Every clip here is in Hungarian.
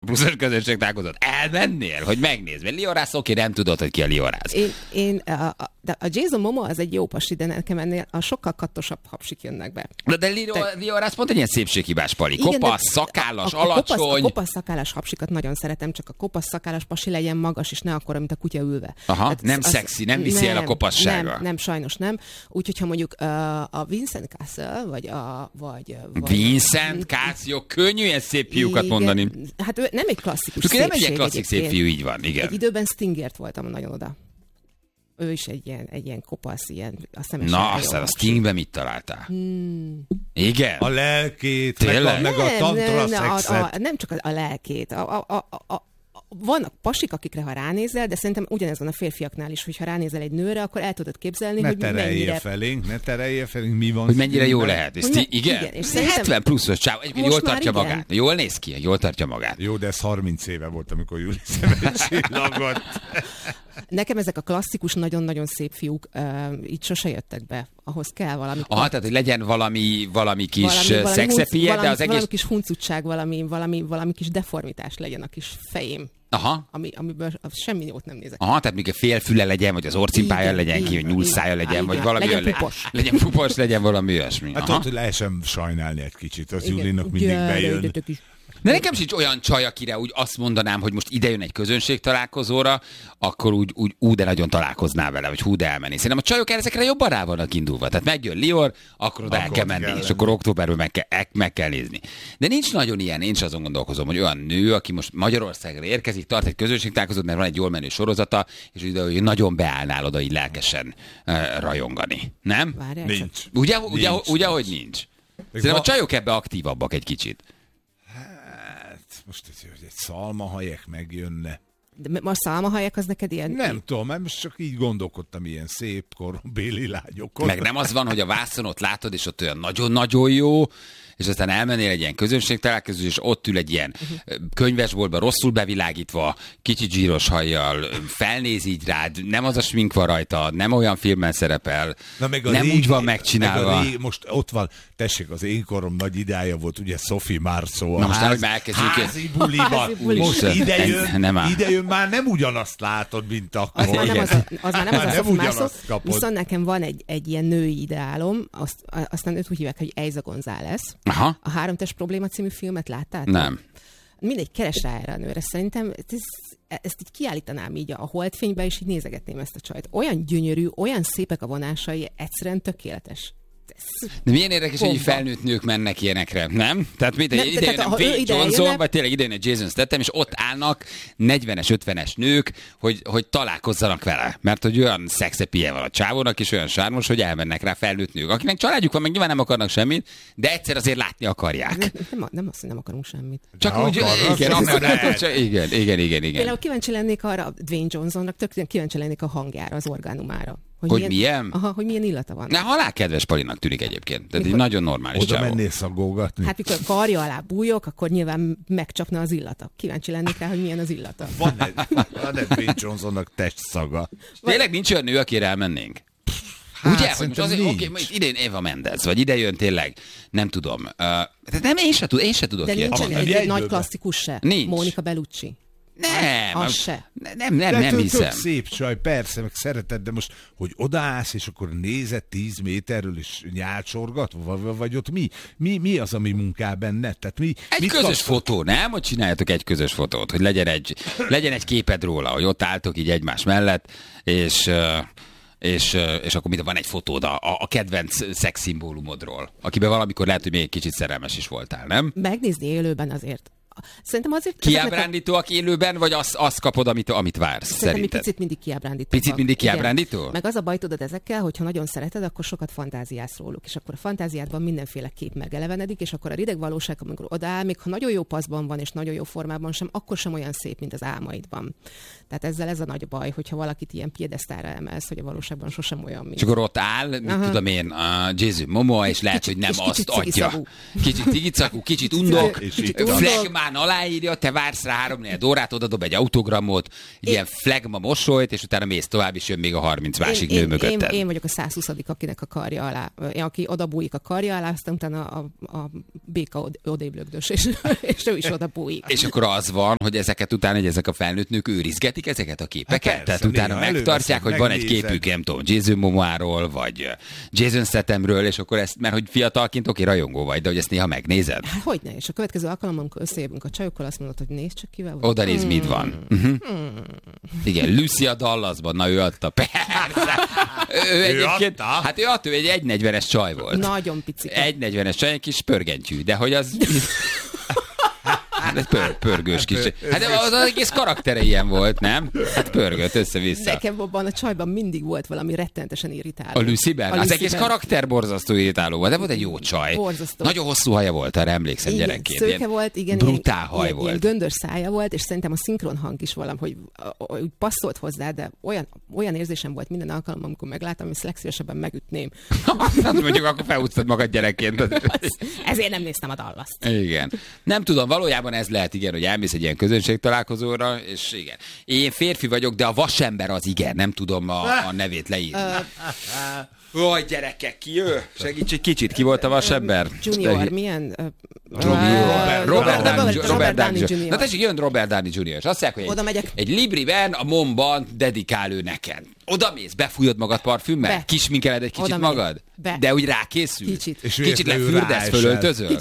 pluszos közönségtalálkozót elmennél, hogy megnézd? Mert Liorász, oké, nem tudod, hogy ki a Liorász. De a Jason Momoa az egy jó pasi, de nekem ennél a sokkal kattosabb hapsik jönnek be. De Liorász pont egy ilyen szépséghibás pali. Kopasz, szakállas, alacsony. A kopasz szakállas hapsikat nagyon szeretem, csak a kopasz szakállas pasi legyen magas, és ne akkora, mint a kutya ülve. Aha, tehát nem szexi, nem viszi el a kopassága. Nem, sajnos nem. Úgyhogy ha mondjuk a Vincent Cassel, vagy Vincent Cassel, könnyű ilyen szép fiúkat mondani. Hát ő nem egy klasszikus szépség. Nem egy klasszik szép fiú, így van, igen. Egy időben Stingert voltam nagyon oda. Ő is egy ilyen kopasz, ilyen a szemes. Na, aztán a Stingben mit találtál? Igen? A lelkét, meg a tantra szexet. Nem csak a lelkét. Vannak pasik, akikre ha ránézel, de szerintem ugyanez van a férfiaknál is, hogyha ránézel egy nőre, akkor el tudod képzelni, hogy mennyire... Ne terelje felénk, mi van. Hogy mennyire jó lehet. Igen? És szerintem... 70 pluszos csáv, egyébként jól tartja magát. Jól néz ki, jól tartja magát. Jó, de ez 30 éve volt, amikor Júli szemben csillagott. Nekem ezek a klasszikus, nagyon-nagyon szép fiúk így sose jöttek be. Ahhoz kell valami. Aha, tehát hogy legyen valami kis szexepie, de az egész... Valami kis huncutság, valami kis deformitás legyen a kis fejém. Aha. Amiből semmi jót nem nézek. Aha, tehát még a félfüle legyen, vagy az orcimpája legyen ki, vagy nyúlszája legyen, vagy valami legyen pupos. Legyen pupos, legyen valami olyasmi. Hát ott lehessen sajnálni egy kicsit, az Júlinak mindig bejön. De nekem sincs olyan csaj, akire úgy azt mondanám, hogy most ide jön egy közönség találkozóra, akkor úgy de nagyon találkoznál vele, vagy de elmenni. Szerintem a csajok ezekre jobban rá vannak indulva. Tehát megjön Lior, akkor oda el kell menni, és akkor októberben meg kell nézni. De nincs nagyon ilyen, én is azon gondolkozom, hogy olyan nő, aki most Magyarországra érkezik, tart egy közönség találkozót, mert van egy jól menő sorozata, és hogy nagyon beállnál oda így lelkesen rajongani. Nem? Nincs. Ugye, hogy nincs. Szerintem a csajok ebbe aktívabbak egy kicsit. Most egy szalmahajek megjönne. De a szalmahajek az neked ilyen... Nem tudom, mert most csak így gondolkodtam ilyen szép korombéli lányokon. Meg nem az van, hogy a vászonot látod, és ott olyan nagyon-nagyon jó, és aztán elmennél egy ilyen közönségtalálkozó, és ott ül egy ilyen könyvesboltban rosszul bevilágítva, kicsit zsíros hajjal, felnéz így rád, nem az a smink van rajta, nem olyan filmben szerepel, nem úgy van megcsinálva. Most ott van, tessék, az én korom nagy idája volt, ugye Sophie Marceau. Na most hogy már elkezdjük. Házi buliban. Most idejön, már nem ugyanazt látod, mint akkor. Az már nem az a Sophie Marceau, viszont nekem van egy ilyen női ideálom, aztán őt úgy hívják, hogy Eiza González. Aha. A 3 test probléma című filmet láttál? Nem. Mindegy, keres rá erre a nőre. Szerintem ezt így kiállítanám így a holdfénybe, és így nézegetném ezt a csajt. Olyan gyönyörű, olyan szépek a vonásai, egyszerűen tökéletes. De milyen érdekes, hogy felnőtt nők mennek ilyenekre, nem? Tehát ide jön Dwayne Johnson, vagy tényleg ide jön egy Jason Statham, és ott állnak 40-es, 50-es nők, hogy találkozzanak vele. Mert hogy olyan szexepie van a csávónak, és olyan sármos, hogy elmennek rá felnőtt nők. Akinek családjuk van, meg nyilván nem akarnak semmit, de egyszer azért látni akarják. Nem azt, hogy nem akarunk semmit. Csak úgy, igen. Például kíváncsi lennék arra Dwayne Johnsonnak, tök kíváncsi lennék a hangjára, az orgánumára. Hogy milyen? Aha, hogy milyen illata van. Halálkedves palinak tűnik egyébként. Tehát egy nagyon normális csávó. Oda mennél szagolgatni? Hát mikor karja alá bújok, akkor nyilván megcsapna az illata. Kíváncsi lennék rá, hogy milyen az illata. Van egy Dwayne Johnsonnak testszaga. Tényleg nincs olyan nő, akire elmennénk? Hát, ugye, hogy most azért, most idén Eva Mendes, vagy ide jön tényleg, nem tudom. Nem, én se tudok de ilyet. De nincs egy nagy klasszikus se. Nincs. Monica Bellucci. Nem, se. Nem hiszem. Szép csaj, persze, meg szereted, de most, hogy odaállsz, és akkor nézed 10 méterről, és nyálcsorgat, vagy ott mi az, ami munkál benne? Tehát egy közös fotó, nem? Hogy csináljatok egy közös fotót, hogy legyen egy képed róla, hogy ott álltok így egymás mellett, és akkor van egy fotód a kedvenc szexszimbólumodról, akiben valamikor lehet, hogy még egy kicsit szerelmes is voltál, nem? Megnézni élőben azért. Szerintem azért... Kiábrándítóak élőben, vagy azt kapod, amit vársz? Szerintem egy picit mindig kiábrándító. Picit mindig kiábrándító? Igen. Meg az a baj, tudod ezekkel, hogyha nagyon szereted, akkor sokat fantáziálsz róluk, és akkor a fantáziádban mindenféle kép megelevenedik, és akkor a rideg valóság, amikor odaáll, még ha nagyon jó paszban van, és nagyon jó formában sem, akkor sem olyan szép, mint az álmaidban. Tehát ezzel ez a nagy baj, hogyha valakit ilyen piedesztára emelsz, hogy a valóságban sosem olyan, mint... És akkor ott áll, mit tudom én, a Jason Momoa, és lehet, hogy nem azt adja. Kicsit cigicakú, kicsit undok, utána aláírja, te vársz rá 3-4 órát, odadob egy autogramot, egy ilyen flagma mosolyt, és utána mész tovább, és jön még a 30 másik nő mögötted. Én vagyok a 120. akinek a karja alá, aki odabújik a karja alá, aztán utána a béka odébb lögdös, és ő is odabújik. És akkor az van, hogy ezeket utána, hogy ezek a felnőtt nők őrizgetik ezeket a képeket, Hát persze, tehát utána néha megtartják, hogy van egy megnézed. képük, nem tudom, Jason Momoáról, vagy Jason Stathamről, és akkor ezt, mert hogy fiatalként oké, rajongó vagy, de hogy ezt néha megnézed. Hát hogyne, és a következő alkalommal, amikor összejövünk a csajokkal, azt mondod, hogy nézd csak kivel vagy. Oda néz, mit van. Igen, Lucia Dallasban, na ő adta, persze. Ő egyébként, adta? hát ő adta, ő egy 1,40-es csaj volt. Nagyon pici. 1,40-es csaj, egy kis pörgentyű, de hogy az... Hát egy pörgős kis. Hát az egész karaktere ilyen volt, nem? Hát pörgött össze-vissza. Nekem abban a csajban mindig volt valami rettenetesen irritáló. A Lucy-ben? Az egész karakter borzasztó irritáló volt, de volt egy jó csaj. Borzasztó. Nagyon hosszú haja volt, arra emlékszem Igen, gyerekként. szőke volt, igen. Brutál haj volt. Ilyen göndör szája volt, és szerintem a szinkronhang is valahogy úgy passzolt hozzá, de olyan érzésem volt minden alkalommal, amikor megláttam, hogy legszívesebben megütném. Hát mondjuk akkor felúsztad magad gyerekként. Ezért nem néztem a Dallast. Igen. Nem tudom, valójában ez lehet, igen, hogy elmész egy ilyen közönségtalálkozóra, és igen. Én férfi vagyok, de a vasember az igen, nem tudom a nevét leírni. Jaj, gyerekek, ki ő? Segíts egy kicsit, ki volt a vasember? Junior, milyen? Robert Downey Jr. Jr. Na tessék, jön Robert Downey Jr. És azt mondják, Oda hogy megyek. egy Libriben a momban dedikál ő neked. Oda mész, befújod magad parfümmel? Be. Kisminkeled egy kicsit Oda megyek. magad? Be. De úgy rákészül? Kicsit. És Kicsit véletlenül lefürdesz, ráesel. fölöltözöl?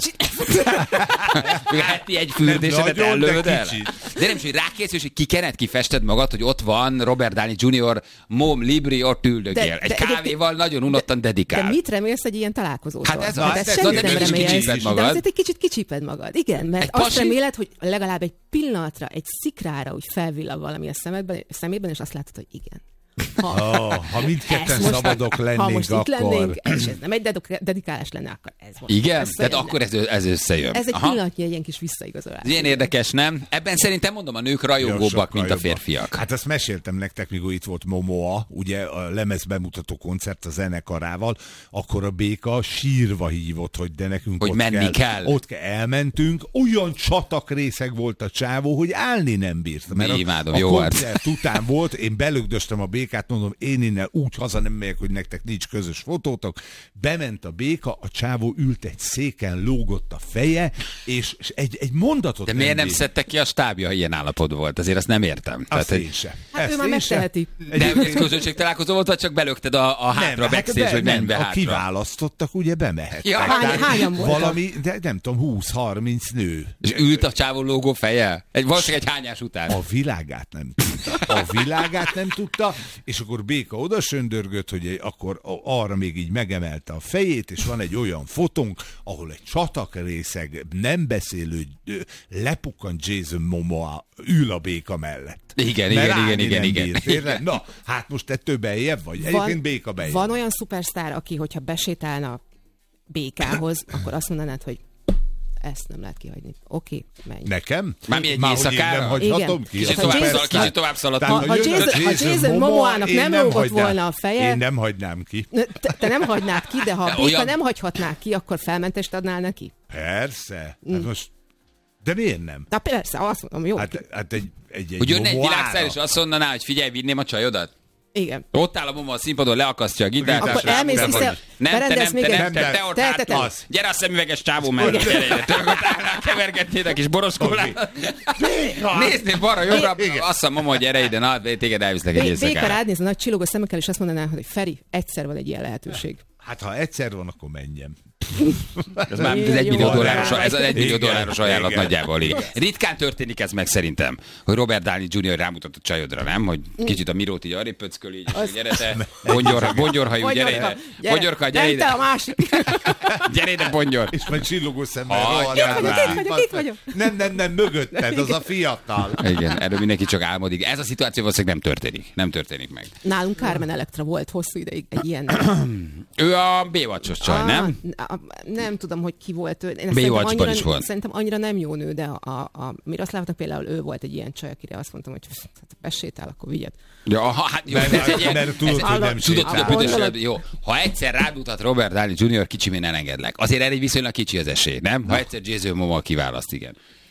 Heti egy fürdésedet Nem nagyon, ellövöd de el? kicsit. De nem is, hogy rákészülsz, hogy kikened, kifested magad, hogy ott van Robert Downey Jr. Mom Libri, ott üldögél. Egy kávéval nagyon unottan dedikál. De mit remélsz egy ilyen találkozótól? Hát ez Tehát az, ez semmit az, nem de mégis remélsz, kicsíped magad. de azért egy kicsit kicsíped magad. Igen, mert Egy azt pasi? reméled, hogy legalább egy pillanatra, egy szikrára úgy felvillan valami a szemében, és azt látod, hogy igen. Ha mindketten Ezt most- szabadok Ha lennénk, most itt akkor... lennénk, és ez nem egy dedikálás lenne, akkor ez most. Igen? Ez Tehát akkor ez összejön. Ez egy Aha. pillanatnyi egy ilyen kis visszaigazolás. Ilyen érdekes, nem? Ebben szerintem mondom, a nők rajongóbbak, mint a férfiak. Hát azt meséltem nektek, mikor itt volt Momoa, ugye a lemez bemutató koncert a zenekarával, akkor a béka sírva hívott, hogy de nekünk Hogy ott menni kell. Ott elmentünk, olyan csatakrészeg volt a csávó, hogy állni nem bírt. Mert Imádom, a jó volt. koncert után volt, én belögdöstem a békát, mondom, én innen úgy haza nem megyek, hogy nektek nincs közös fotótok. Bement a béka, a csávó ült egy széken, lógott a feje, és egy mondatot De miért nem bírt. szedtek ki a stábja, ha ilyen állapot volt? Azért azt nem értem. Azt hogy- én sem. Hát Ezt ő már én sem. megteheti. De ez közönségtalálkozó volt, vagy csak belökted a hátra, a backstage, hogy menj be a hátra? kiválasztottak, ugye bemehettek. Ja. Hányan voltak? Valami, de nem tudom, 20-30 nő. És ült a csávó lógó feje? Valószínűleg egy hányás után. A világát nem tudta. A világát nem tudta, és akkor béka oda söndörgött, hogy akkor arra még így megemelte a fejét, és van egy olyan fotónk, ahol egy csatakrészeg, nem beszélő, lepukkant Jason Momoa ül a béka mellett. Igen, Mert igen, állni igen, nem igen, bírt, igen. érted? Na, hát most ettől beljebb vagy. Egyébként béka beljebb. Van olyan szupersztár, aki, hogyha besétálna békához, akkor azt mondanád, hogy ezt nem lehet kihagyni. Oké, menj. Nekem? Mármi egy Már hogy én éjszakára? nem hagyhatom Igen. ki? Kicsit Ha tovább, Jason- kicsit tovább szaladt. Tehát, Ha jön a Jason Momoának én nem lógott hagynám. volna a feje- Én nem hagynám ki. Te nem hagynád ki, de ha a De béka olyan- nem hagyhatná ki, akkor felmentést adnál neki? Persze. Hát most... De miért nem? Na persze, azt mondom, jó. Hát egy Hogy jönne egy Momoára. világszár, és azt mondaná, hogy figyelj, vinném a csajodat? Igen. Ott áll a Moma a színpadon, leakasztja a gitárt. Akkor és elmész nem vissza, vagy. Nem, te berendelsz nem, még te egy- nem, te ott te- hátul. az. Gyere a szemüveges csávó mellett, gyere ide. Te ott állnál, kevergetnétek és boroskólál. Néznél balra, jobbra, azt a Moma, hogy gyere ide, na, téged elviszlek egy Béka éjszakára. rád néz a nagy csillogó szemekkel, és azt mondaná, hogy Feri, egyszer van egy ilyen lehetőség. Hát ha egyszer van, akkor menjem. Ez már Igen, 1 millió jó. dolláros, ez az 1 millió Igen, dolláros ajánlat igen. nagyjából. Igen. Ritkán történik ez meg szerintem, hogy Robert Downey Jr. rámutat a csajodra, nem? Hogy kicsit a Mirót így arrébb pöcköl, így, hogy gyere te, bongyorhajú, gyere ide. Bongyorka, gyere Nem te ide. a másik. Gyere ide, bongyor. És majd csillogó szemmel Hagyjad rohadjál már. rá. Itt vagyok. Nem, mögötted, az a fiatal. Igen, erről mindenki csak álmodik. Ez a szituáció valószínűleg nem történik. Nem történik meg. Nálunk Carmen Electra volt hosszú ideig egy ilyen. Ő a Baywatch-os csaj, nem? Nem tudom, hogy ki volt ő. Én Baywatchban annyira, is volt. Szerintem annyira nem jó nő, de a Miroslavnak például ő volt egy ilyen csaj, akire azt mondtam, hogy hát, besétál, akkor vigyed. Ja, hát jó, Mert tudod, hogy nem tudod, hogy a sétál. büdös, jó. Ha egyszer rámutat Robert Downey Jr., kicsim én elengedlek. Azért elég viszonylag kicsi az esély, nem? Ha egyszer Jason Momoa kiválaszt, igen.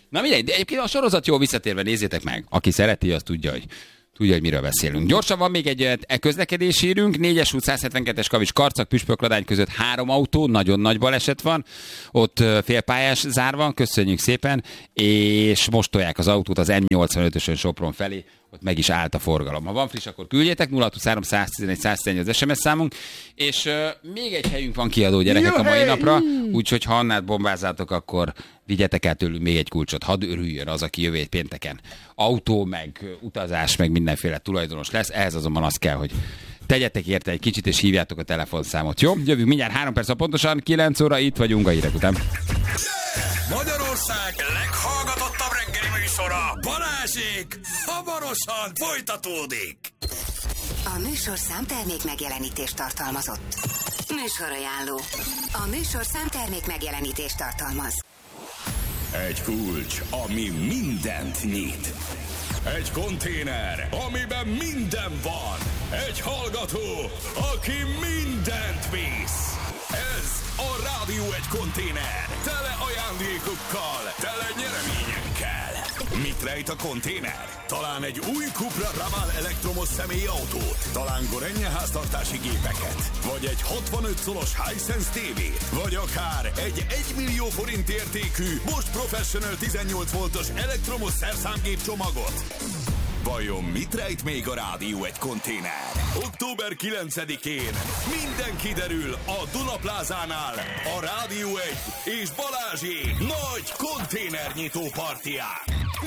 Na mindegy, de egyébként a sorozat jó, visszatérve nézzétek meg. Aki szereti, az tudja, hogy miről beszélünk. Gyorsan van még egy közlekedési hírünk. 4-es út 172-es Kavics Karcag Püspökladány között 3 autó, nagyon nagy baleset van. Ott félpályás zár van, köszönjük szépen. És most tolják az autót az M85-ösön Sopron felé. Ott meg is állt a forgalom. Ha van friss, akkor küldjétek, 0623 111 111 az SMS számunk. És még egy helyünk van kiadó, gyerekek, a mai napra. Úgyhogy ha Annát bombázzátok, akkor vigyetek el tőlünk még egy kulcsot. Hadd örüljön az, aki jövő pénteken autó, meg utazás, meg mindenféle tulajdonos lesz. Ehhez azonban az kell, hogy tegyetek érte egy kicsit, és hívjátok a telefonszámot. Jó? Jövünk mindjárt 3 perc pontosan, 9 óra, itt vagyunk a hírek után. Magyarország leghallgatottabb reggeli műsora, Balázsék, hamarosan folytatódik. A műsorszám termék megjelenítést tartalmazott. Műsorajánló. A műsorszám termék megjelenítést tartalmaz. Egy kulcs, ami mindent nyit. Egy konténer, amiben minden van. Egy hallgató, aki mindent visz. Ez a Rádió egy konténer. Tele ajándékokkal, tele nyereményekkel. Mit rejt a konténer? Talán egy új Cupra Raval elektromos személyautót, talán Gorenje háztartási gépeket, vagy egy 65 szolos Hisense TV-t, vagy akár egy 1 millió forint értékű Bosch Professional 18 voltos elektromos szerszámgép csomagot. Vajon mit rejt még a Rádió egy konténer? Október 9-én minden kiderül a Dunaplázánál a Rádió 1 és Balázsék nagy konténernyitó partián.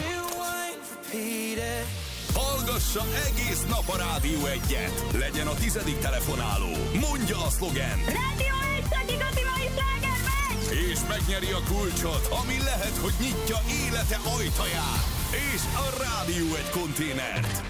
Hallgassa egész nap a Rádió 1-et. Legyen a 10. telefonáló. Mondja a szlogen. Rádió 1 szakigati mai slágermegy! És megnyeri a kulcsot, ami lehet, hogy nyitja élete ajtaját. És a Rádió egy konténert.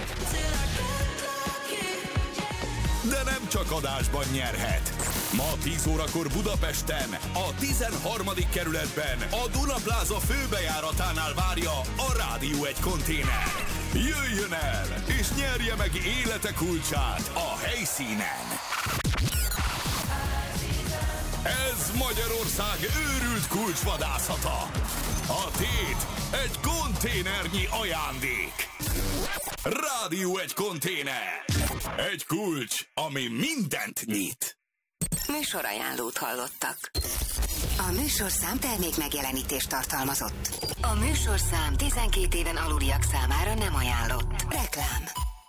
De nem csak adásban nyerhet. Ma 10 órakor Budapesten, a 13. kerületben, a Dunapláza főbejáratánál várja a Rádió egy konténer. Jöjjön el, és nyerje meg élete kulcsát a helyszínen. Ez Magyarország őrült kulcsvadászata. A tét egy konténernyi ajándék. Rádió egy konténer. Egy kulcs, ami mindent nyit. Műsorajánlót hallottak. A műsorszám termék megjelenítést tartalmazott. A műsorszám 12 éven aluliak számára nem ajánlott. Reklám.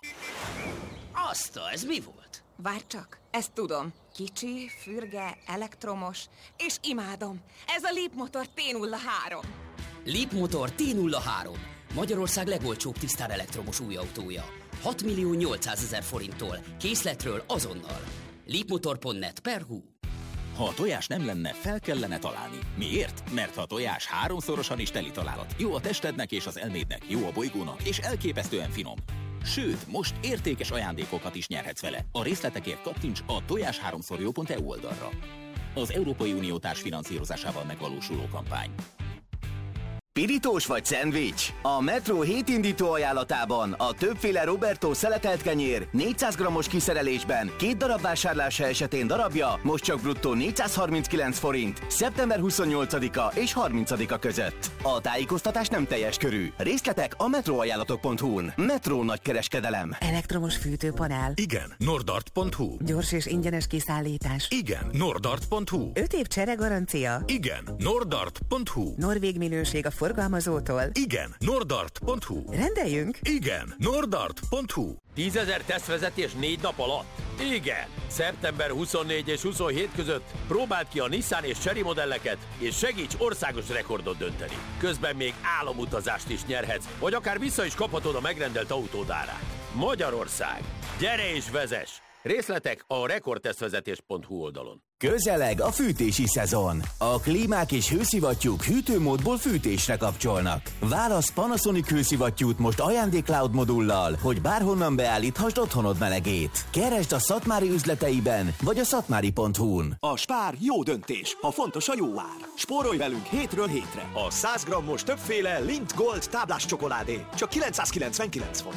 Ez mi volt? Várj csak, ezt tudom. Kicsi, fürge, elektromos, és imádom. Ez a Leapmotor T03. Leapmotor T03. Magyarország legolcsóbb tisztán elektromos új autója. 6.800.000 forinttól. Készletről azonnal. Leapmotor.net/hu. Ha a tojás nem lenne, fel kellene találni. Miért? Mert a tojás 3-szorosan is teli találat. Jó a testednek és az elmédnek, jó a bolygónak, és elképesztően finom. Sőt, most értékes ajándékokat is nyerhetsz vele. A részletekért kattints a tojás3szorjó.eu oldalra. Az Európai Unió társfinanszírozásával megvalósuló kampány. Pirítós vagy szendvics? A Metro hétindító ajánlatában a többféle Roberto szeletelt kenyér 400 g-os kiszerelésben 2 darab vásárlása esetén darabja most csak bruttó 439 forint, szeptember 28-a és 30-a között. A tájékoztatás nem teljes körű. Részletek a metroajánlatok.hu-n. Metro nagykereskedelem. Elektromos fűtőpanel. Igen, nordart.hu. Gyors és ingyenes kiszállítás. Igen, nordart.hu. 5 év csere garancia. Igen, nordart.hu. Norvég minőség a forgalmazótól. Igen, nordart.hu. Rendeljünk? Igen, nordart.hu. 10 000 tesztvezetés 4 nap alatt? Igen! Szeptember 24 és 27 között próbáld ki a Nissan és Chery modelleket, és segíts országos rekordot dönteni. Közben még álomutazást is nyerhetsz, vagy akár vissza is kaphatod a megrendelt autód árát. Magyarország! Gyere és vezess! Részletek a rekordtesztvezetés.hu oldalon. Közeleg a fűtési szezon. A klímák és hőszivattyúk hűtőmódból fűtésre kapcsolnak. Válasz Panasonic hőszivattyút most ajándék-cloud modullal, hogy bárhonnan beállíthasd otthonod melegét. Keresd a Szatmári üzleteiben, vagy a szatmári.hu-n. A Spár jó döntés, ha fontos a jó ár. Spórolj velünk hétről hétre. A 100 g-os többféle Lindt Gold táblás csokoládé csak 999 forint.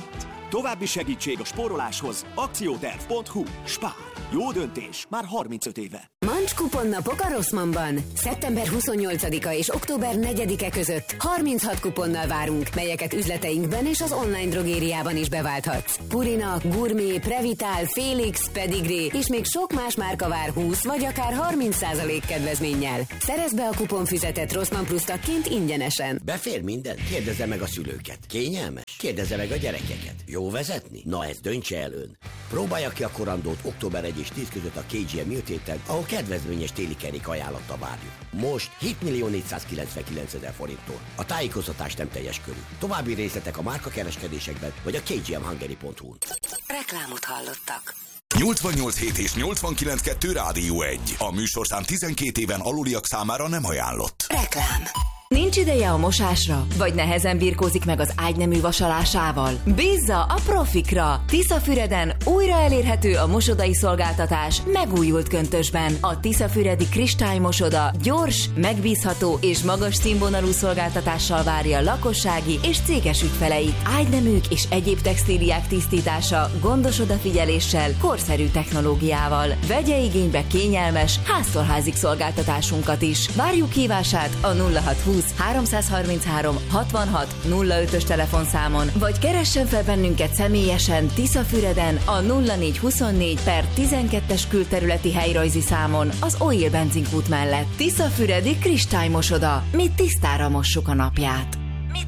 További segítség a spóroláshoz. Akcióterv.hu. Spár. Jó döntés. Már 35 éve. Mancs kuponnapok a Rossmannban. Szeptember 28-a és október 4-e között 36 kuponnal várunk, melyeket üzleteinkben és az online drogériában is beválthatsz. Purina, Gourmet, Previtál, Felix, Pedigree és még sok más márka vár 20 vagy akár 30% kedvezménnyel. Szerezd be a kuponfüzetet Rossmann Plus tagként ingyenesen. Befér minden? Kérdezze meg a szülőket. Kényelmes? Kérdezze meg a gyerekeket. Jó vezetni? Na ezt döntse el ön. Próbálja ki a korandót október 1 és 10 között a KGM műtéten, ahol kedvezményes téli kerék ajánlattal várjuk. Most 7.499.000 forinttól. A tájékoztatás nem teljes körű. További részletek a márkakereskedésekben vagy a kgmhungary.hu-n. Reklámot hallottak. 88.7 és 89.2 Rádió 1. A műsorszám 12 éven aluliak számára nem ajánlott. Reklám. Nincs ideje a mosásra? Vagy nehezen birkózik meg az ágynemű vasalásával? Bízza a profikra! Tiszafüreden újra elérhető a mosodai szolgáltatás megújult köntösben. A tiszafüredi kristálymosoda gyors, megbízható és magas színvonalú szolgáltatással várja lakossági és céges ügyfeleit. Ágyneműk és egyéb textíliák tisztítása gondos odafigyeléssel, korszerű technológiával. Vegye igénybe kényelmes, háztól házig szolgáltatásunkat is. Várjuk hívását a 0620 333 66 05-ös telefonszámon, vagy keressen fel bennünket személyesen Tiszafüreden a 0424/12-es külterületi helyrajzi számon az Oil benzinkút mellett. Tiszafüredi kristálymosoda. Mi tisztára mossuk a napját.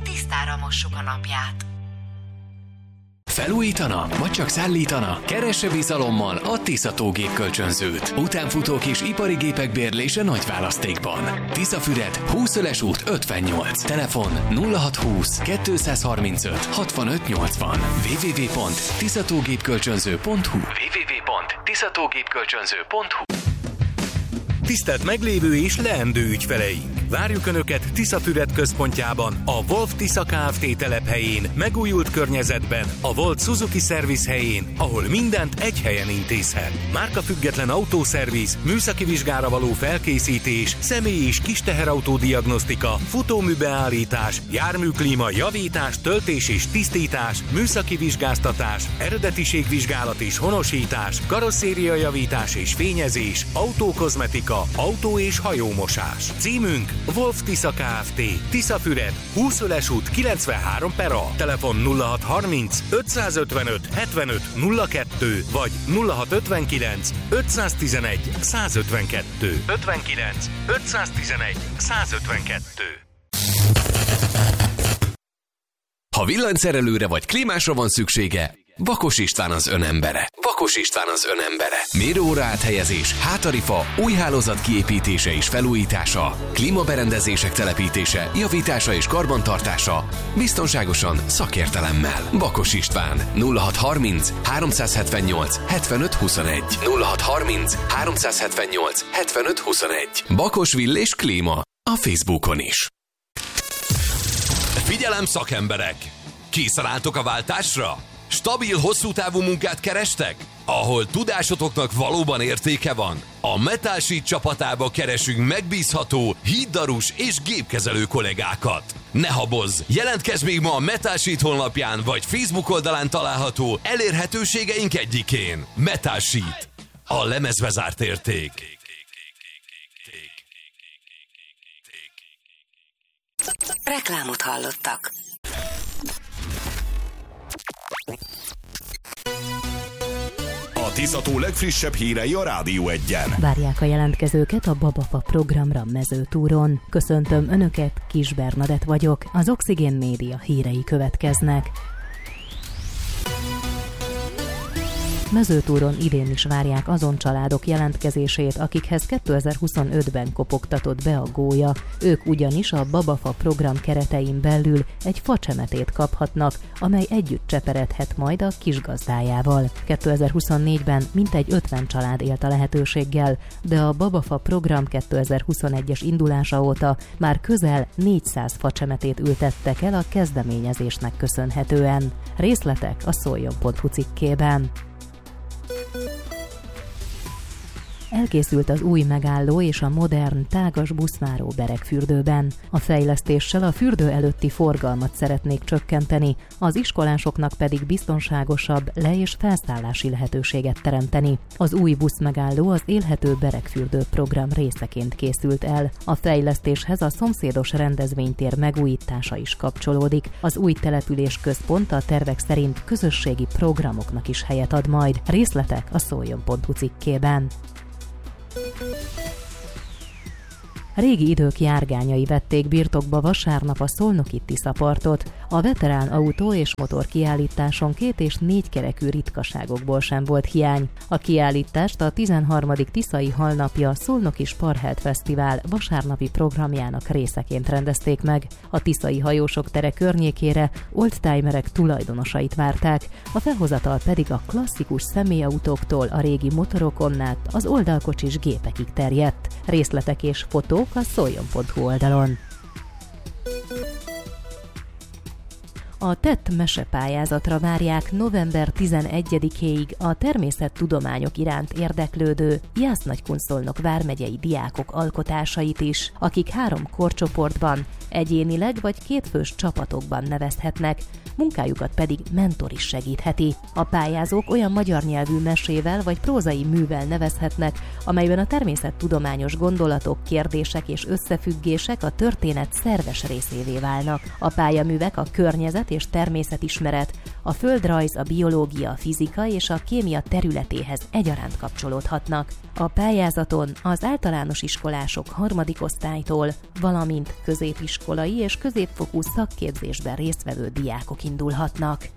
Felújítana, vagy csak szállítana? Keresse bizalommal a Tisza tógépkölcsönzőt. Utánfutók és ipari gépek bérlése nagy választékban. Tiszafüred, 20 Öles út 58. Telefon 0620 235 6580. www.tiszatógépkölcsönző.hu. Tisztelt meglévő és leendő ügyfeleink! Várjuk Önöket Tiszafüred központjában, a Wolf Tisza Kft. Telephelyén, megújult környezetben, a Volt Suzuki Service helyén, ahol mindent egy helyen intézhet. Márkafüggetlen autószerviz, műszaki vizsgára való felkészítés, személy- és kisteherautó diagnosztika, futóműbeállítás, járműklíma javítás, töltés és tisztítás, műszaki vizsgáztatás, eredetiségvizsgálat és honosítás, karosszériajavítás és fényezés, autókozmetika, autó- és hajómosás. Címünk Wolf Tisza Kft. Tiszafüred, 20 Öles út 93/A. Telefon 0630 555 75 02 vagy 0659 511 152. 59 511 152. Ha villanyszerelőre vagy klímásra van szüksége, Bakos István az önembere. Mérőóra áthelyezés, hátarifa, új hálózat kiépítése és felújítása, klímaberendezések telepítése, javítása és karbantartása, biztonságosan, szakértelemmel. Bakos István, 0630 378 75 21. 0630 378 75 21. Bakos Vill és Klíma a Facebookon is. Figyelem szakemberek! Készen álltok a váltásra? Stabil, hosszú távú munkát kerestek? Ahol tudásotoknak valóban értéke van? A Metal Sheet csapatába keresünk megbízható, híddarus és gépkezelő kollégákat. Ne habozz! Jelentkezz még ma a Metal Sheet honlapján vagy Facebook oldalán található elérhetőségeink egyikén. Metal Sheet. A lemezbe zárt érték. Reklámot hallottak. A Tiszató legfrissebb hírei a Rádió 1-en. Várják a jelentkezőket a Babafa programra Mezőtúron. Köszöntöm Önöket, Kis Bernadett vagyok, az Oxigén Média hírei következnek. Mezőtúron idén is várják azon családok jelentkezését, akikhez 2025-ben kopogtatott be a gólya. Ők ugyanis a Babafa program keretein belül egy facsemetét kaphatnak, amely együtt cseperedhet majd a kisgazdájával. 2024-ben mintegy 50 család élt a lehetőséggel, de a Babafa program 2021-es indulása óta már közel 400 facsemetét ültettek el a kezdeményezésnek köszönhetően. Részletek a szoljon.hu cikkében. Elkészült az új megálló és a modern, tágas buszváró Beregfürdőben. A fejlesztéssel a fürdő előtti forgalmat szeretnék csökkenteni, az iskolásoknak pedig biztonságosabb le- és felszállási lehetőséget teremteni. Az új buszmegálló az Élhető Beregfürdő program részeként készült el. A fejlesztéshez a szomszédos rendezvénytér megújítása is kapcsolódik. Az új település központ a tervek szerint közösségi programoknak is helyet ad majd. Részletek a szoljon.hu cikkében. Régi idők járgányai vették birtokba vasárnap a szolnoki Tiszapartot. A veterán autó és motor kiállításon 2 és 4 kerekű ritkaságokból sem volt hiány. A kiállítást a 13. Tiszai Halnapja Szolnoki Sparhelt Fesztivál vasárnapi programjának részeként rendezték meg. A tiszai hajósok tere környékére oldtimerek tulajdonosait várták, a felhozatal pedig a klasszikus személyautóktól a régi motorokon át az oldalkocsis gépekig terjedt. Részletek és fotók a szoljon.hu oldalon. A TET mesepályázatra várják november 11-éig a természettudományok iránt érdeklődő Jász-Nagykunszolnok vármegyei diákok alkotásait is, akik 3 korcsoportban, egyénileg vagy 2 fős csapatokban nevezhetnek, munkájukat pedig mentor is segítheti. A pályázók olyan magyar nyelvű mesével vagy prózai művel nevezhetnek, amelyben a természettudományos gondolatok, kérdések és összefüggések a történet szerves részévé válnak. A pályaművek a környezet és természetismeret, a földrajz, a biológia, a fizika és a kémia területéhez egyaránt kapcsolódhatnak. A pályázaton az általános iskolások 3. osztálytól, valamint középiskolai és középfokú szakképzésben résztvevő diákok indulhatnak.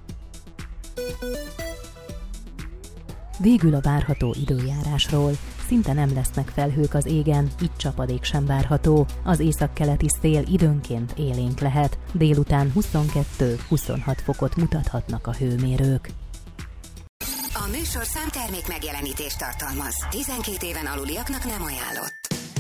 Végül a várható időjárásról. Szinte nem lesznek felhők az égen, így csapadék sem várható. Az északkeleti szél időnként élénk lehet, délután 22-26 fokot mutathatnak a hőmérők. A műsorszám termék megjelenítést tartalmaz. 12 éven aluliaknak nem ajánlott.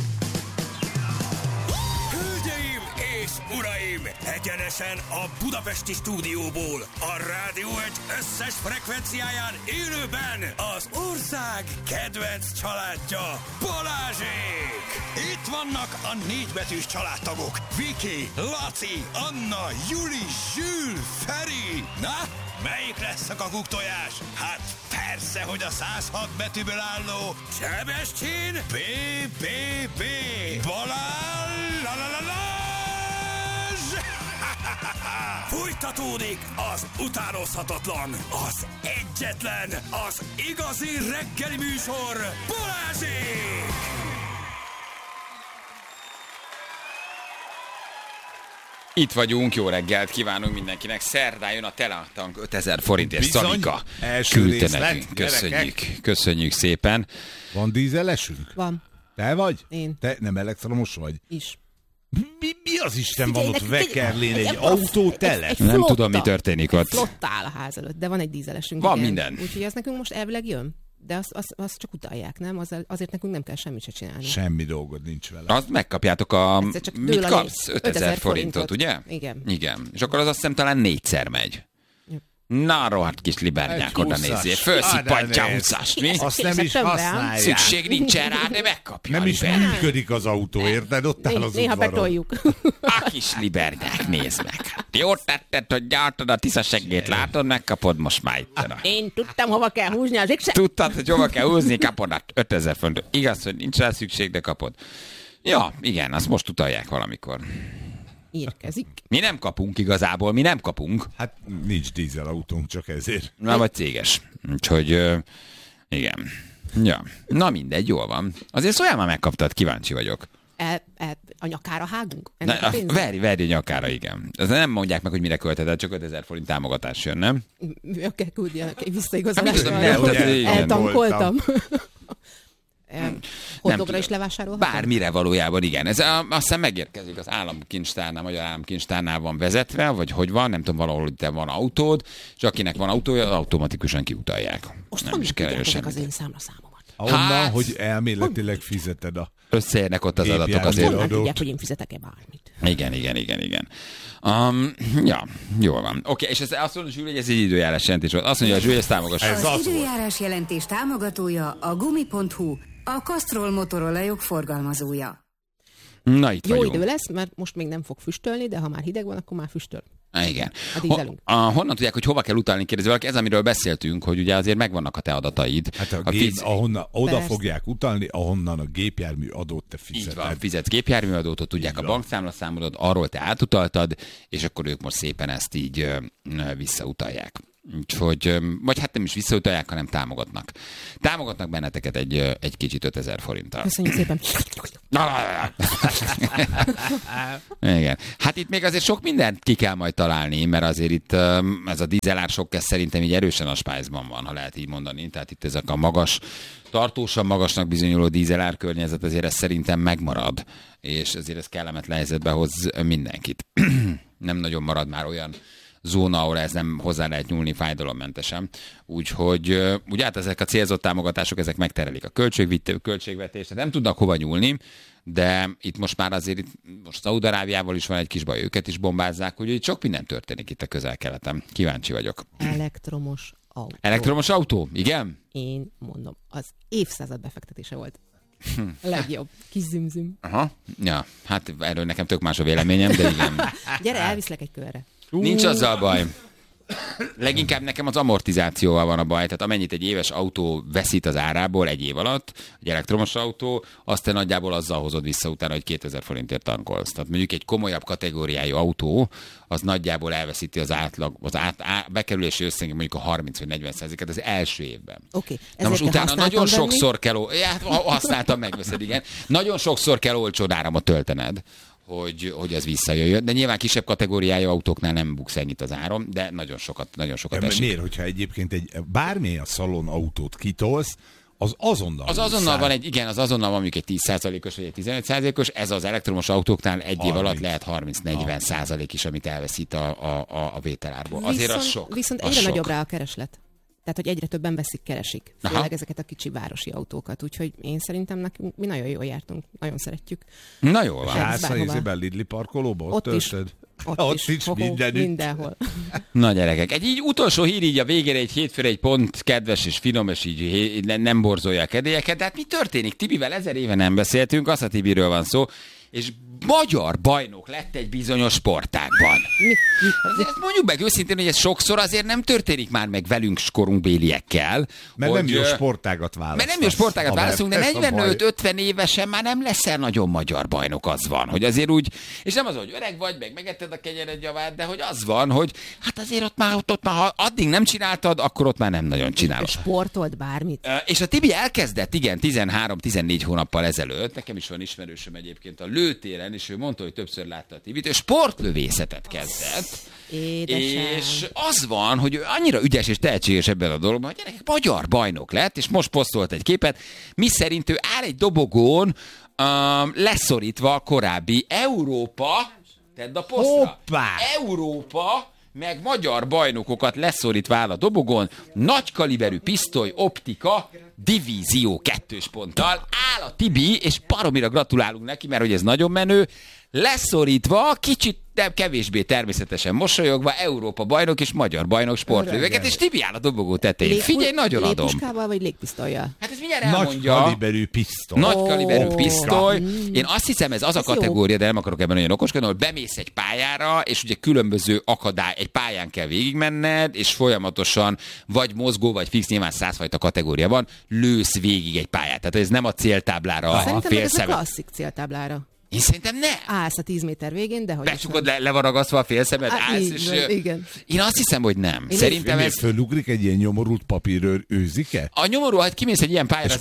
Hölgyeim és uraim! Egyenesen a budapesti stúdióból, a Rádió 1 összes frekvenciáján élőben az ország kedvenc családja, Balázsék! Itt vannak a 4 betűs családtagok, Viki, Laci, Anna, Juli, Zsül, Feri. Na, melyik lesz a kakuktojás? Hát persze, hogy a 106 betűből álló Sebestyén BBB Balázs! Fújtatódik az utánozhatatlan, az egyetlen, az igazi reggeli műsor, Balázsék! Itt vagyunk, jó reggelt kívánunk mindenkinek. Szerdán jön a Teletank 5000 forintért. Szanika küldte nekünk. Köszönjük szépen. Van dízelesünk? Van. Te vagy? Én. Te nem elektromos vagy? Is. Mi az Isten van ott Vekerlén? Egy autó tele? Nem tudom, mi történik ott. Flotta áll a ház előtt, de van egy dízelesünk. Van igen. minden. Úgyhogy ez nekünk most elvileg jön. De azt csak utalják, nem? Azért nekünk nem kell semmit se csinálni. Semmi dolgod nincs vele. Azt megkapjátok mit kapsz? 5000 forintot, ugye? Igen. Igen. És akkor az azt hiszem talán 4-szer megy. Na, rohadt kis libernyák, oda nézzél. Fölszippantja a 20-ast, mi? Azt nem is használják. Szükség nincsen rá, de megkapja. Nem is működik az autó, érted? Ott áll az néha udvaron. betoljuk. A kis libernyák, nézd meg. Jó tetted, hogy gyártod a tiszaseggét, látod, megkapod most már itt. Én tudtam, hova kell húzni az X-et. Tudtad, hogy hova kell húzni, kapod a 5000 forintot. Igaz, hogy nincs rá szükség, de kapod. Ja, igen, azt most utalják valamikor. Érkezik. Mi nem kapunk igazából, mi nem kapunk. Hát nincs dízelautónk, csak ezért. Na, vagy céges. Úgyhogy, igen. Ja. Na mindegy, jól van. Azért szóljál már megkaptad, kíváncsi vagyok. A nyakára hágunk? Verj a nyakára, igen. Az nem mondják meg, hogy mire költed, csak 5000 forint támogatás jön, nem? Kell küldjenek egy visszaigazolást. Eltankoltam. Hotdogra is levásárolhatom? Bármire valójában, igen. Ez azt hiszem megérkezik az államkincstárnál, Magyar Államkincstárnál van vezetve, vagy hogy van, nem tudom, valahol itt van autód, és akinek van autója, automatikusan kiutalják. Most nem van, is kell ezek az én számlaszámomat. Onnan, hogy elméletileg fizeted a... Összeérnek ott az adatok azért. Nem tudják, hogy én fizetek-e bármit. Igen. Ja, jól van. Oké, és ez azt mondja, hogy ez egy időjárás jelentés volt. Azt mondja, hogy ez támogassa. Az időjárás jelentés támogatója a gumi.hu, a Castrol motorolajok forgalmazója. Na, itt Jó vagyunk. idő lesz, mert most még nem fog füstölni, de ha már hideg van, akkor már füstöl. Igen. A dízelünk. Honnan tudják, hogy hova kell utalni, kérdezi valaki? Ez, amiről beszéltünk, hogy ugye azért megvannak a te adataid. Hát ahonnan oda fogják utalni, ahonnan a gépjármű adót te fizeted. Így van, fizetsz gépjárműadót, tudják a bankszámlaszámodat, arról te átutaltad, és akkor ők most szépen ezt így visszautalják. Úgyhogy, vagy hát nem is visszautalják, hanem támogatnak. Támogatnak benneteket egy kicsit 5000 forinttal. Köszönjük szépen. Igen. Hát itt még azért sok mindent ki kell majd találni, mert azért itt ez a dízelársok szerintem így erősen a spájzban van, ha lehet így mondani. Tehát itt ezek a magas, tartósan magasnak bizonyuló dízelár környezet, azért ez szerintem megmarad, és azért ez kellemetlen helyzetbe hoz mindenkit. Nem nagyon marad már olyan zóna, ahol ez nem hozzá lehet nyúlni fájdalommentesen. Úgyhogy ugye hát ezek a célzott támogatások, ezek megterelik a költségvetést, nem tudnak hova nyúlni, de itt most már azért most Szaúd-Arábiával is van egy kis baj, őket is bombázzák, úgyhogy sok minden történik itt a Közel-Keleten. Kíváncsi vagyok. Elektromos autó. Elektromos autó? Igen? Én mondom, az évszázad befektetése volt. A legjobb. Kis zümzüm. Aha. Ja, hát erről nekem tök más a véleményem, de igen. Gyere, elviszlek egy körre. Nincs azzal baj. Leginkább nekem az amortizációval van a baj, tehát amennyit egy éves autó veszít az árából egy év alatt, egy elektromos autó, azt te nagyjából azzal hozod vissza utána, hogy 2000 forintért tankolsz. Tehát mondjuk egy komolyabb kategóriájú autó, az nagyjából elveszíti az átlag, bekerülési összegén mondjuk a 30 vagy 40%-et az első évben. Oké. Na most utána nagyon sokszor kell, használtam, megveszed, igen. Nagyon sokszor kell olcsón áramot töltened, hogy ez visszajöjjön. De nyilván kisebb kategóriájú autóknál nem buksz ennyit az áram, de nagyon sokat esik. Miért, hogyha egyébként bármilyen szalon autót kitolsz, az azonnal. Az azonnal van az azonnal van mondjuk egy 10%-os vagy egy 15%-os, ez az elektromos autóknál egy év alatt lehet 30-40% is, amit elveszít a vételárból. Azért az sok. Viszont egyre nagyobb rá a kereslet. Tehát, hogy egyre többen keresik. Főleg ezeket a kicsi városi autókat. Úgyhogy én szerintem nekünk mi nagyon jól jártunk. Nagyon szeretjük. Na jól van. Jársz a izében Lidli parkolóba? Ott töltöd? Ott is mindenhol. Na gyerekek, egy így utolsó hír így a végére, egy hétfőre egy pont kedves és finom, és így nem borzolja a kedélyeket. De hát mi történik? Tibivel 1000 éve nem beszéltünk, azt a Tibiről van szó, és magyar bajnok lett egy bizonyos sportágban. Ezt mondjuk meg őszintén, hogy ez sokszor azért nem történik már meg velünk skorunkbéliekkel. Mert nem jó sportágat választunk. Mert nem jó sportágat választunk, de 45-50 évesen már nem leszel nagyon magyar bajnok, az van, hogy azért úgy, és nem az, hogy öreg vagy, meg megetted a kenyered javát, de hogy az van, hogy hát azért ott már ha addig nem csináltad, akkor ott már nem nagyon csinálod. Sportolt bármit. És a Tibi elkezdett, igen, 13-14 hónappal ezelőtt, nekem is van ismerősöm egyébként a lőtéren, és ő mondta, hogy többször látta a Tibit, ő sportlövészetet kezdett. Édesem. És az van, hogy ő annyira ügyes és tehetséges ebben a dologban, hogy gyerekek, magyar bajnok lett, és most posztolt egy képet, mi szerint ő áll egy dobogón, leszorítva a korábbi Európa, tedd a posztra, Hoppá! Európa, meg magyar bajnokokat leszorítva áll a dobogon, nagykaliberű pisztoly, optika, divízió 2-s ponttal áll a Tibi, és baromira gratulálunk neki, mert hogy ez nagyon menő, leszorítva, kicsit kevésbé természetesen mosolyogva, Európa bajnok és magyar bajnok sportlövőket, és Tibi áll a dobogó tetején. Figyelj, nagyon adom. Légpuskával vagy légpisztolyjal? Hát ez mindjárt elmondja. Nagy kaliberű pisztoly. Nagy kaliberű pisztoly. Én azt hiszem, ez az a kategória, de nem akarok ebben nagyon okoskodni, hogy bemész egy pályára, és ugye különböző akadály, egy pályán kell végigmenned, és folyamatosan vagy mozgó, vagy fix, nyilván 100 fajta kategória van, lősz végig egy pályát. Tehát ez nem a céltáblára, a félszemet. Ez a klasszik céltáblára. Én szerintem nem. Állsz a 10 méter végén, de hogy becsukod, le van ragasztva a félszemed, állsz, és... Igen. Én azt hiszem, hogy nem. Szerintem ez... Fölugrik egy ilyen nyomorult papírőr őzike? A nyomorú, hát kimész egy ilyen pályára,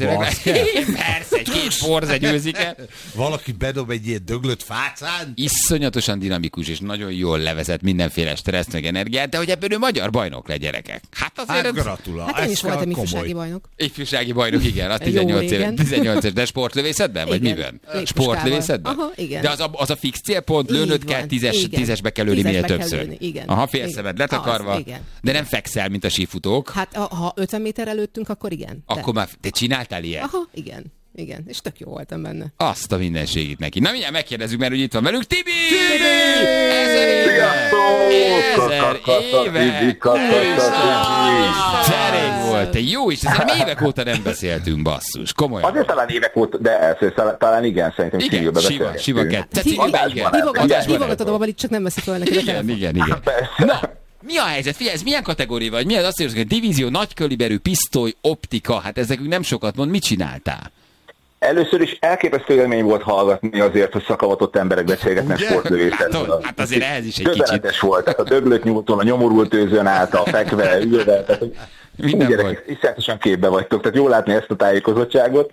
persze, egy-két forz, egy őzike. Valaki bedob egy ilyen döglött fácán? Iszonyatosan dinamikus, és nagyon jól levezet mindenféle stresszt, meg energiát, de hogy ebből ő magyar bajnok le, gyerekek. Hát azért... Hát gratulál. Hát én is voltam ifjúsági bajnok. Ifjúsági bajnok, igen, az 18-es, de sportlövészetben, vagy miben? Sportlövészetben? Aha, igen. De az a fix célpont, lőnöd kell, tízesbe kell lőni minél többször. Aha, félszemed letakarva, de nem fekszel, mint a sífutók. Hát ha 50 méter előttünk, akkor igen. Akkor már te csináltál ilyet? Aha, igen. Igen, és tök jó voltam benne. Azt a mindenségét neki. Na mindjárt megkérdezzük, mert ugye itt van velünk Tibi! 1000 éve! Cserék volt, te jó is, ezzel évek óta nem beszéltünk, basszus, komolyan. Azért talán évek óta, de először talán igen, szerintem civilbe beszélgetünk. Siva kett. Hívogatod a babalit, csak nem veszik fel neked a telefon. Igen. Na, mi a helyzet? Figyelj, ez milyen kategória vagy? Mi az azt érzed, hogy divízió, nagykaliberű, pisztoly, optika, hát ezek nem sokat mond, mit csináltál? Először is elképesztő élmény volt hallgatni azért, hogy szakavatott emberek beszélgetnek sportlövészetről. Hát azért ehhez is egy kicsit. Volt, tehát a döglött nyújtón, a nyomorult őzön által, fekve, ülve, tehát gyerekek, iszonyatosan képbe vagytok, tehát jól látni ezt a tájékozottságot.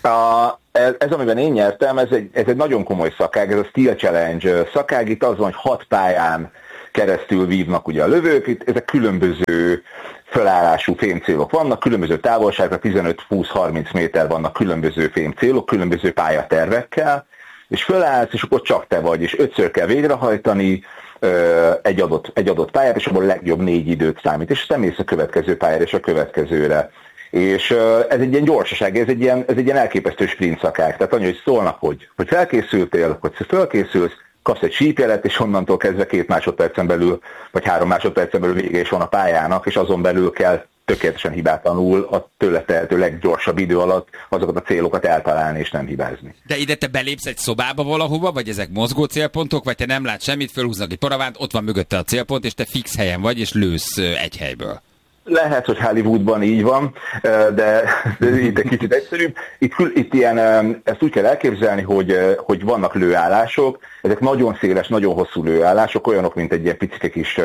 Ez, amiben én nyertem, ez egy nagyon komoly szakág, ez a Steel Challenge szakág, itt az van, hogy 6 pályán keresztül vívnak ugye a lövők, itt ezek különböző fölállású fémcélok vannak, különböző távolságra, 15-20-30 méter vannak különböző fémcélok, különböző pályatervekkel, és fölállsz, és akkor csak te vagy, és 5-ször kell végrehajtani egy adott pályát, és abban a legjobb 4 időt számít, és aztán mész a következő pályára és a következőre. És ez egy ilyen gyorsaság, ez egy ilyen elképesztő sprint szakág. Tehát annyi, hogy szólnak, hogy felkészültél, hogy felkészülsz, kapsz egy sípjelet, és onnantól kezdve 2 másodpercen belül, vagy 3 másodpercen belül vége is van a pályának, és azon belül kell tökéletesen hibátlanul a tőle tehető leggyorsabb idő alatt azokat a célokat eltalálni és nem hibázni. De ide te belépsz egy szobába valahova, vagy ezek mozgó célpontok, vagy te nem látsz semmit, fölhúznak egy paravánt, ott van mögötte a célpont, és te fix helyen vagy, és lősz egy helyből. Lehet, hogy Hollywoodban így van, de itt egy kicsit egyszerűbb. Itt ilyen, ezt úgy kell elképzelni, hogy vannak lőállások, ezek nagyon széles, nagyon hosszú lőállások, olyanok, mint egy ilyen picike kis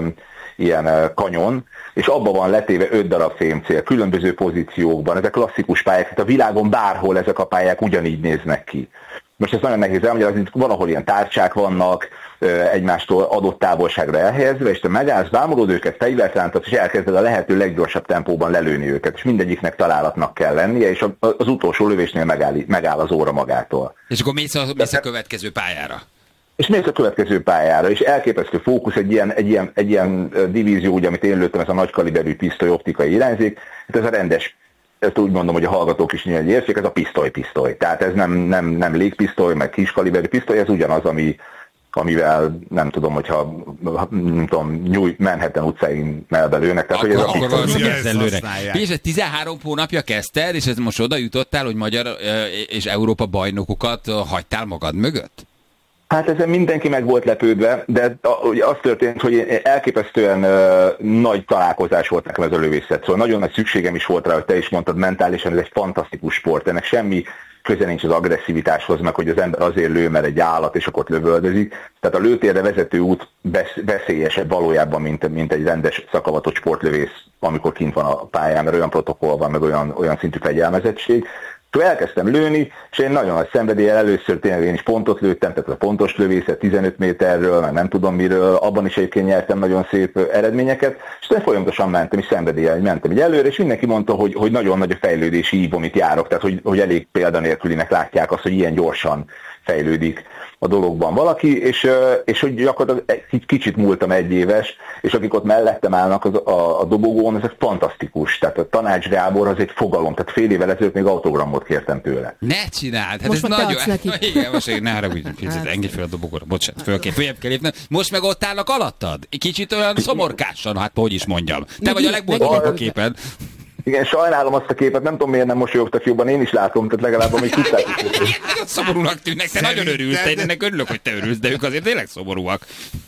ilyen kanyon, és abban van letéve 5 darab fémcél, különböző pozíciókban. Ezek klasszikus pályák, tehát a világon bárhol ezek a pályák ugyanígy néznek ki. Most ez nagyon nehéz elmagyarázni, van, ahol ilyen tárcsák vannak, egymástól adott távolságra elhelyezve, és te megállsz, bámulod őket, fegyvert rántasz, és elkezded a lehető leggyorsabb tempóban lelőni őket, és mindegyiknek találatnak kell lennie, és az utolsó lövésnél megáll az óra magától. És akkor mész a következő pályára. És mész a következő pályára, és elképesztő fókusz, egy ilyen divízió, ugye, amit én lőttem, ez a nagykaliberű pisztoly optikai irányzék, ez a rendes, ezt úgy mondom, hogy a hallgatók is nyilván értsék, ez a pisztoly. Tehát ez nem légpisztoly, meg kiskaliberű pisztoly, ez ugyanaz, amivel nem tudom, hogyha Manhattan utcáin melbelőnek. Tehát, hogy ez akkor valószínűleg ezzel lőnek. És 13 hónapja kezdted, és ez most oda jutottál, hogy magyar és Európa bajnokokat hagytál magad mögött? Hát ezen mindenki meg volt lepődve, de az történt, hogy elképesztően nagy találkozás volt nekem ez a lövészet. Szóval nagyon nagy szükségem is volt rá, hogy te is mondtad, mentálisan ez egy fantasztikus sport. Ennek semmi köze nincs az agresszivitáshoz, meg hogy az ember azért lő, mert egy állat, és akkor lövöldözik. Tehát a lőtérre vezető út veszélyesebb valójában, mint egy rendes szakavatott sportlövész, amikor kint van a pályán, mert olyan protokoll van, meg olyan szintű fegyelmezettség. Szóval elkezdtem lőni, és én nagyon nagy szenvedéllyel először tényleg én is pontot lőttem, tehát a pontos lövészet 15 méterről, meg nem tudom miről, abban is egyébként nyertem nagyon szép eredményeket, és én folyamatosan mentem, és szenvedéllyel mentem így előre, és mindenki mondta, hogy nagyon nagy a fejlődési ív, amit járok, tehát hogy elég példanélkülinek látják azt, hogy ilyen gyorsan fejlődik a dologban valaki, és hogy gyakorlatilag egy kicsit múltam 1 éves, és akik ott mellettem állnak a dobogón, ezek fantasztikus. Tehát a Tanács Gábor az egy fogalom, tehát fél évvel ezelőtt még autogramot kértem tőle. Ne csináld, hát most ez nagyon... Neki. Igen, most ne haragudj, engedj fel a dobogóra, bocsánat, följebb kell lépni. Most meg ott állnak alattad? Kicsit olyan szomorkásan, hát hogy is mondjam. Te vagy a legboldogabb a képen. Igen, sajnálom azt a képet, nem tudom miért nem mosolyogtak jobban, én is látom, tehát legalább amíg tudták. Nagyon szomorúnak tűnnek, te nagyon örülsz, én ennek örülök, hogy te örülsz, de ők azért tényleg szomorúak.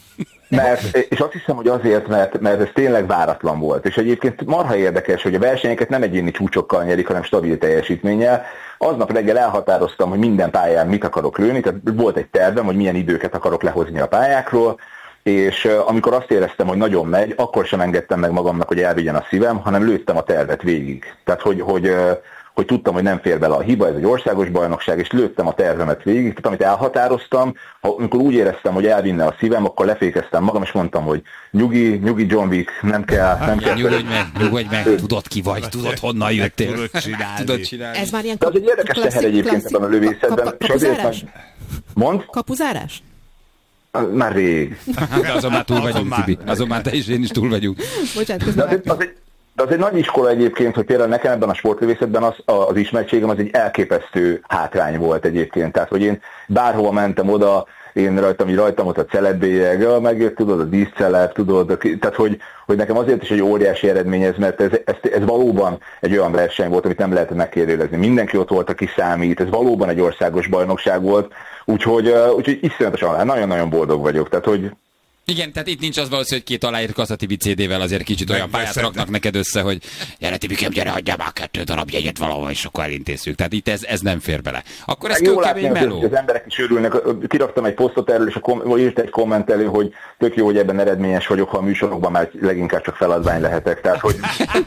És azt hiszem, hogy azért, mert ez tényleg váratlan volt. És egyébként marha érdekes, hogy a versenyeket nem egyéni csúcsokkal nyerik, hanem stabil teljesítménnyel. Aznap reggel elhatároztam, hogy minden pályán mit akarok lőni, tehát volt egy tervem, hogy milyen időket akarok lehozni a pályákról, és amikor azt éreztem, hogy nagyon megy, akkor sem engedtem meg magamnak, hogy elvigyen a szívem, hanem lőttem a tervet végig. Tehát, hogy tudtam, hogy nem fér bele a hiba, ez egy országos bajnokság, és lőttem a tervemet végig. Tehát amit elhatároztam, amikor úgy éreztem, hogy elvinne a szívem, akkor lefékeztem magam, és mondtam, hogy nyugi John Wick, nem kell. Nyugodj meg, tudod ki vagy, tudod honnan jöttél. Tudod csinálni. Ez már ilyen az egy érdekes teher egyébként ebben a lövészetben. Kapuzárás? Mond? Kapuzárás? Már rég. De azon már túl vagyunk, Tibi. Azon már te és én is túl vagyunk. Bocsánat, közben az egy nagy iskola egyébként, hogy például nekem ebben a sportlövészetben az ismertségem az egy elképesztő hátrány volt egyébként. Tehát, hogy én bárhova mentem oda, én rajtam ott a celebélyeg, megjött, tudod, a díszceleb, tudod, tehát hogy nekem azért is egy óriási eredmény ez, mert ez valóban egy olyan verseny volt, amit nem lehetett megkérdőjelezni. Mindenki ott volt, aki számít, ez valóban egy országos bajnokság volt, úgyhogy iszonyatosan, nagyon-nagyon boldog vagyok, tehát hogy igen, tehát itt nincs az valószínű, hogy 2 aláírt Kassa Tibi CD-vel azért kicsit olyan pályát raknak neked össze, hogy gyere Tibikém, gyere, adjál már 2 darab jegyet valahol, és akkor elintézzük. Tehát itt ez nem fér bele. Akkor ez kőkemény meló. Az emberek is örülnek. Kiraktam egy posztot erről, és írt egy kommentelő, hogy tök jó, hogy ebben eredményes vagyok, ha a műsorokban már leginkább csak feladvány lehetek. Tehát, hogy...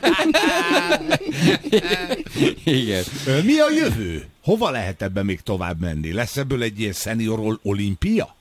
Igen. Mi a jövő? Hova lehet ebben még tovább menni? Lesz ebből egy ilyen senior olimpia?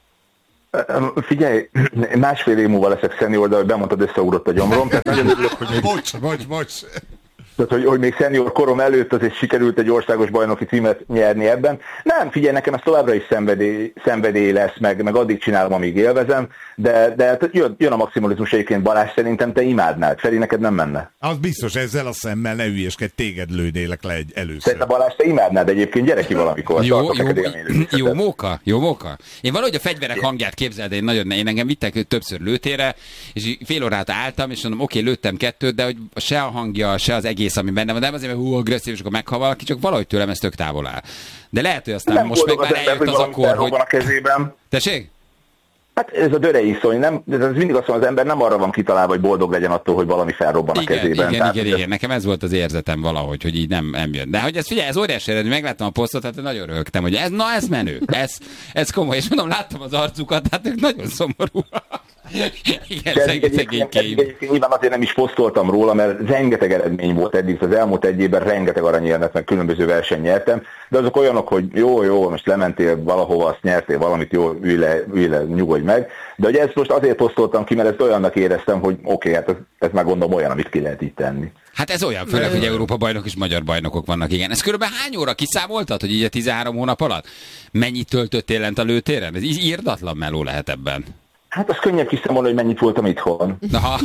Figyelj, 1,5 év múlva leszek szenior, de ahogy bemondtad, összeugrott a gyomrom. Tehát nagyon örülök, hogy... Bocs. Tehát, hogy még szenior korom előtt azért sikerült egy országos bajnoki címet nyerni ebben. Nem, figyelj, nekem ez továbbra is szenvedély lesz, meg addig csinálom, amíg élvezem, de jön a maximalizmus egyébként. Balázs, szerintem te imádnád. Feri, neked nem menne. Az biztos, ezzel a szemmel ne hülyeskedj, téged lőnélek le először. Szerintem Balázs, te imádnád egyébként, gyere ki valamikor. Jó móka. Én valahogy a fegyverek hangját képzeld, én engem vittek többször lőtére, és fél órát álltam, és mondom, oké, lőttem 2, de hogy se a hangja, se az egész, ami benne van, nem azért, mert agresszív, és akkor meghal valaki, csak valahogy tőlem ez tök távol áll. De lehet, hogy aztán nem most meg már eljött az akkor, hogy... a kezében. Tessék? Hát ez a döreiszony, nem? Ez mindig azt mondja, az ember nem arra van kitalálva, hogy boldog legyen attól, hogy valami felrobban a kezében. Igen. Nekem ez volt az érzetem valahogy, hogy így nem jön. De hogy ez figyelj, ez óriási eredmény, megláttam a posztot, hát nagyon röhögtem, hogy ez menő. Ez komoly. És mondom, láttam az arcukat, hát ők nagyon szomorú. Igen, szegény kép. Nyilván azért nem is posztoltam róla, mert rengeteg eredmény volt eddig, az elmúlt 1 évben rengeteg aranyérmet, meg különböző verseny nyertem, de azok olyanok, hogy jó, most lementél valahova, azt nyertél valamit, jó, ülj le, nyugodj meg, de hogy ezt most azért posztoltam ki, mert ezt olyannak éreztem, hogy oké, hát ez már gondolom olyan, amit ki lehet így tenni. Hát ez olyan, főleg, hogy Európa bajnok és magyar bajnokok vannak, igen. Ez körülbelül hány óra kiszámoltad, hogy így a 13 hónap alatt? Mennyit töltöttél lent a lőtéren? Ez írdatlan meló lehet ebben. Hát az könnyebb kiszámolni, hogy mennyit voltam itthon. Aha.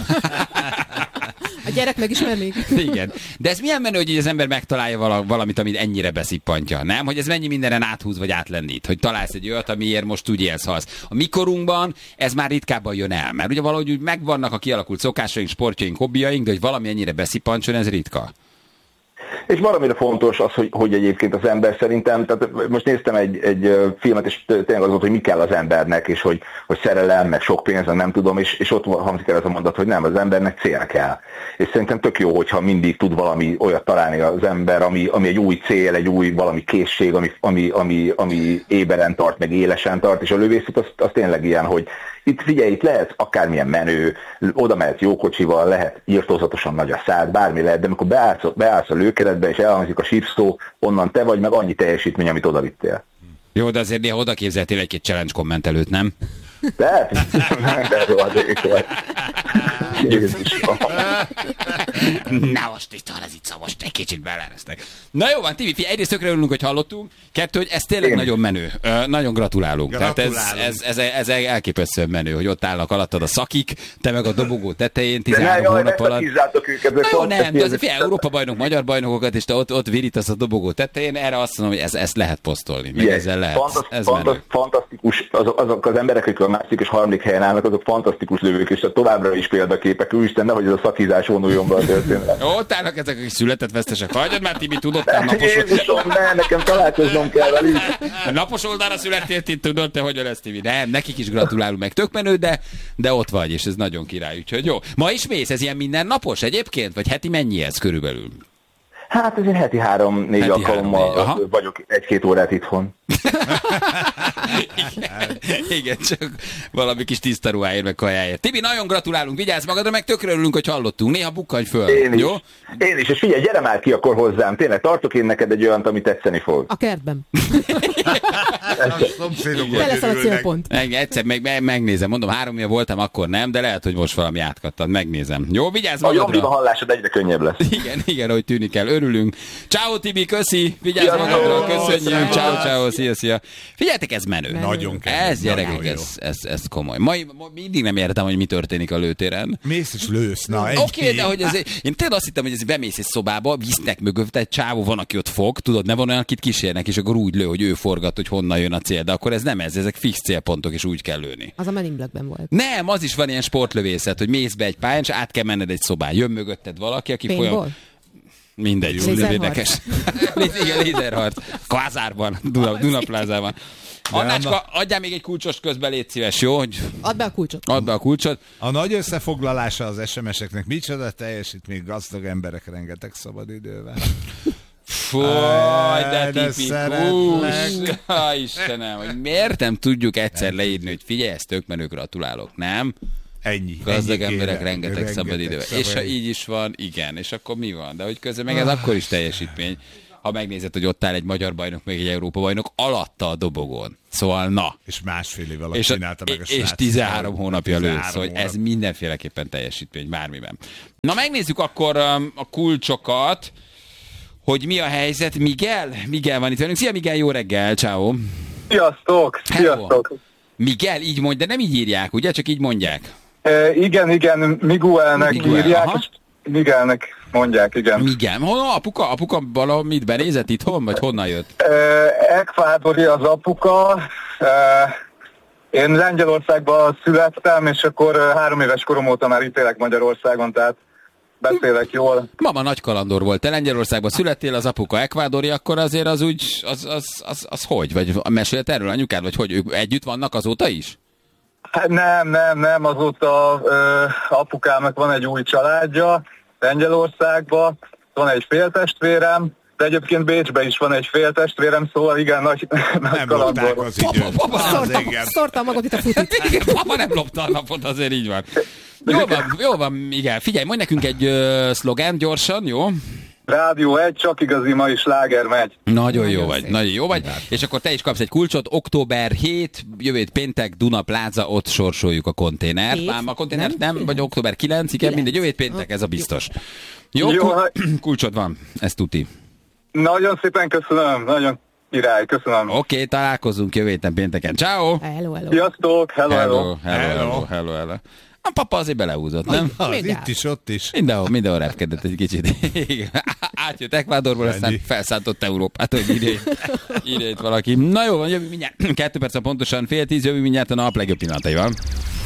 A gyerek megismer még. Igen. De ez milyen menő, hogy az ember megtalálja valamit, amit ennyire beszippantja, nem? Hogy ez mennyi mindenen áthúz vagy átlendít. Hogy találsz egy olyat, amiért most úgy élsz, halsz. A mikorunkban ez már ritkábban jön el, mert ugye valahogy úgy megvannak a kialakult szokásaink, sportjaink, hobbiaink, de hogy valami ennyire beszippantson, ez ritka. És valamire fontos az, hogy egyébként az ember szerintem, tehát most néztem egy filmet, és tényleg az volt, hogy mi kell az embernek, és hogy szerelem, meg sok pénz, nem tudom, és ott hangzik el ez a mondat, hogy nem, az embernek cél kell. És szerintem tök jó, hogyha mindig tud valami olyat találni az ember, ami egy új cél, egy új valami készség, ami éberen tart, meg élesen tart, és a lövészet az tényleg ilyen, hogy itt figyelj, itt lehet akármilyen menő, oda mehet jó kocsival, lehet írtózatosan nagy a szád, bármi lehet, de amikor beállsz a lőkeretbe, és elhangzik a sípszó, onnan te vagy, meg annyi teljesítmény, amit oda vittél. Jó, de azért néha oda képzeltél egy-két challenge kommentelőt, nem? De rohadék vagy. Na most itt van ez itt, most egy kicsit belereztek. Na jó van, Tibi, egyrészt tökre örülünk, hogy hallottunk, 2, hogy ez tényleg nagyon menő. Nagyon gratulálunk. Tehát ez elképesztően menő, hogy ott állnak alattad a szakik, te meg a dobogó tetején 13 hónap alatt. Jó, nem, de azért Európa bajnok, magyar bajnokokat, és te ott virítasz a dobogó tetején, erre azt mondom, hogy ezt lehet posztolni. Meg ezzel lehet. Fantasztikus, azok az emberek, akik a második és harmadik helyen állnak, azok fantasztikus lövők, és továbbra is példaképek. Úristen, nehogy ez a szakizás vonuljon be a történet. Ott állnak ezek, akik született vesztesek. Hagyjad már, Tibi, tudod, te napos... Jézusom, nekem találkoznom kell velük. Napos oldalra születtél, tudod, te hogyan lesz, Tibi? Nem, nekik is gratulálunk, meg tök menő, de ott vagy, és ez nagyon király, úgyhogy jó. Ma is mész, ez ilyen mindennapos egyébként? Vagy heti mennyi ez körülbelül? Hát azért heti 3-4 alkalommal vagyok 1-2 órát itthon. Igen, csak valami kis tiszta ruháért, meg kajáért. Tibi, nagyon gratulálunk, vigyázz magadra, meg tökre örülünk, hogy hallottunk. Néha bukkanj föl, jó? Én is, és figyelj, gyere már ki akkor hozzám. Tényleg, tartok én neked egy olyant, amit tetszeni fog. A kertben. Te leszel a célpont. Egyszer megnézem, mondom, 3 éve voltam, akkor nem, de lehet, hogy most valami átkattad. Megnézem. Jó, vigyázz magadra. A jobb hallásod egyre könnyebb lesz. Igen, hogy tűnik el. Örülünk. Ciao, Tibi, köszi. Vigyázz magadra, köszönjük. Ciao, szia. Figyeljetek, ez menő. menő. Nagyon kemény. Ez gyerekek, ez komoly. Ma mindig nem értem, hogy mi történik a lőtéren. Mész és lősz. Oké, de hogy én tényleg azt hittem, hogy ez bemész egy szobába, visznek mögött, egy csávó van, aki ott fog, tudod, ne van olyan, akit kísérnek, és akkor úgy lő, hogy ő forgat, hogy honnan jön a cél, de akkor ez nem ez, ezek fix célpontok, és úgy kell lőni. Az a Men in Blackben volt. Nem, az is van ilyen sportlövészet, hogy mész be egy pályán, és át kell menned egy szobán. Jön mögötted valaki, aki folyam... Mindegy, érdekes. Igen, lézerharc. Kvázárban, Dunaplázában. Annácska, adjál még egy kulcsost közben, légy szíves, jó? Add be a kulcsot. Add be a kulcsot. A nagy összefoglalása az SMS-eknek micsoda teljesítmény, gazdag emberek rengeteg szabadidővel. Fúj, de tipikus. Istenem, hogy miért nem tudjuk egyszer leírni, hogy figyelj, ezt tök menő, gratulálok, nem? Ennyi. Gazdag emberek rengeteg szabadidővel. És ha így is van, igen, és akkor mi van? De hogy közben meg ez akkor is teljesítmény. Ha megnézed, hogy ott áll egy magyar bajnok, meg egy Európa bajnok alatta a dobogón. Szóval na. És másfél év alatt csinálta meg a srác. És 13 hónapja lőtt, szóval ez mindenféleképpen teljesítmény, bármiben. Na megnézzük akkor a kulcsokat, hogy mi a helyzet. Miguel van itt velünk. Szia Miguel, jó reggel, ciao. Sziasztok, sziasztok. Miguel, így mondj, de nem így írják, ugye? Csak így mondják. Igen, Miguelnek írják, és Miguelnek mondják, igen. Igen. Apuka valahol mit benézett itthon, vagy honnan jött? Ekvádori az apuka. Én Lengyelországban születtem, és akkor 3 éves korom óta már itt élek Magyarországon, tehát beszélek jól. Mama nagy kalandor volt. Te Lengyelországban születtél, az apuka ekvádori, akkor azért az úgy, az hogy? Vagy mesélt erről anyukád, vagy hogy? Ők együtt vannak azóta is? Nem, azóta apukámnak van egy új családja Lengyelországban, van egy féltestvérem, de egyébként Bécsben is van egy féltestvérem, szóval igen, nagy kalandor. Szórtam magad itt a futit. Igen, papa nem lopta a napot, azért így van. Jól van, igen. Figyelj, mondj nekünk egy szlogán gyorsan, jó? Rádió 1, csak igazi mai sláger megy. Nagyon jó vagy. És akkor te is kapsz egy kulcsot, október 7, jövő péntek, Dunapláza, ott sorsoljuk a konténert. Ám a konténert nem, vagy október 9, igen, mindegy, jövő péntek, ez a biztos. Jó, kulcsod van, ez tuti. Nagyon szépen köszönöm, nagyon király, köszönöm. Oké, találkozunk jövő héten pénteken. Ciao. Hello. Sziasztok, hello. A papa azért belehúzott, nem? Itt is, ott is. Mindenhol repkedett egy kicsit. Átjött Ekvádorból, aztán felszántott Európát, hogy ide itt valaki. Na jó, van, jövő mindjárt. 2 perc pontosan 9:30, jövő mindjárt a nap legjobb pillanataival.